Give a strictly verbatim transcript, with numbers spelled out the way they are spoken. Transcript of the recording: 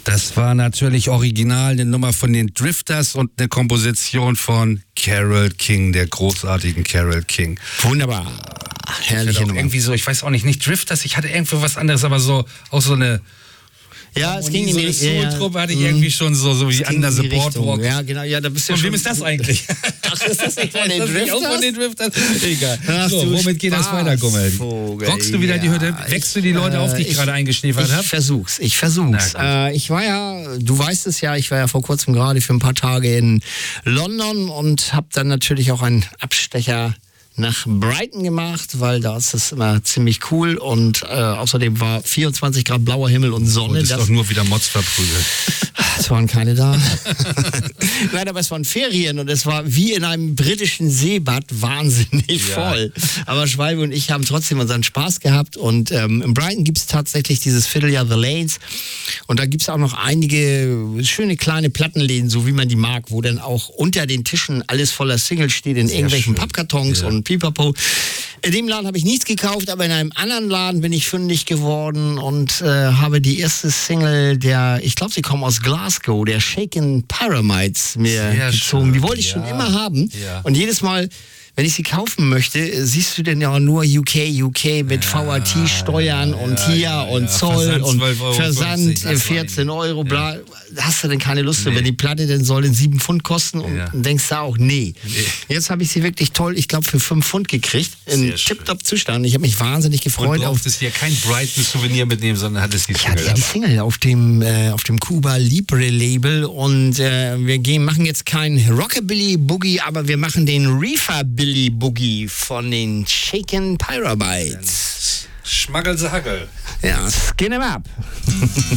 Das war natürlich original eine Nummer von den Drifters und eine Komposition von Carole King, der großartigen Carole King. Wunderbar. Herrliche Nummer. Irgendwie so, ich weiß auch nicht, nicht Drifters, ich hatte irgendwo was anderes, aber so, auch so eine... Ja, es ging in die so eine Soul-Truppe hatte ich irgendwie schon so, so wie Under the Boardwalk. Ja, genau, ja, da bist du ja Von schon. wem ist das eigentlich? Ach, ist das nicht von den Ist das nicht Drifters? auch von den Drifters? Egal. Ach, so, womit geht das weiter, Gummel? Vogel, Rockst du wieder ja. die Hütte? Wächst du die Leute auf, die ich, ich gerade eingeschniefert habe? Ich versuch's, ich versuch's. Äh, ich war ja, du weißt es ja, ich war ja vor kurzem gerade für ein paar Tage in London und habe dann natürlich auch einen Abstecher nach Brighton gemacht, weil da ist es immer ziemlich cool und äh, außerdem war vierundzwanzig Grad blauer Himmel und Sonne. Und ist das doch nur wieder Mods verprügelt. Es waren keine da. Nein, aber es waren Ferien und es war wie in einem britischen Seebad wahnsinnig Ja. voll. Aber Schwalbe und ich haben trotzdem unseren Spaß gehabt und ähm, in Brighton gibt es tatsächlich dieses Vierteljahr The Lanes und da gibt es auch noch einige schöne kleine Plattenläden, so wie man die mag, wo dann auch unter den Tischen alles voller Singles steht in Sehr irgendwelchen schön. Pappkartons Ja. und Pipapo. In dem Laden habe ich nichts gekauft, aber in einem anderen Laden bin ich fündig geworden und äh, habe die erste Single der, ich glaube, sie kommen aus Glasgow, der Shaken Pyramids mir Sehr gezogen. schön, Die wollte ich ja. schon immer haben. Ja. Und jedes Mal, wenn ich sie kaufen möchte, äh, siehst du denn ja nur U K, U K mit V A T-Steuern ja, und ja, hier ja, und ja. Zoll Versand und zwölf Euro Versand fünfzig, äh, das war vierzehn die- Euro, bla. Hast du denn keine Lust, Nee. wenn die Platte denn soll in sieben Pfund kosten und Ja. dann denkst du auch, nee. Nee. Jetzt habe ich sie wirklich toll, ich glaube, für fünf Pfund gekriegt. In Sehr schön. Tipptopp-Zustand. Ich habe mich wahnsinnig Und gefreut du auf. durftest dir kein Brighton-Souvenir mitnehmen, sondern hattest die Ich hatte Single ja die dabei. Single auf dem, äh, auf dem Cuba Libre Label und äh, wir gehen, machen jetzt kein Rockabilly Boogie, aber wir machen den Reefer-Billy Boogie von den Shaken Pyramids. Schmackel, Hagel. Ja, skin 'em up.